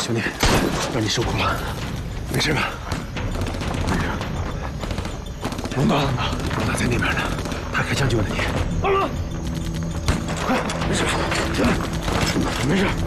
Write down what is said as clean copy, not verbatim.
兄弟，让你受苦了，没事吧？龙大，龙大在那边呢，他开枪救了你。快，没事，兄弟，没事。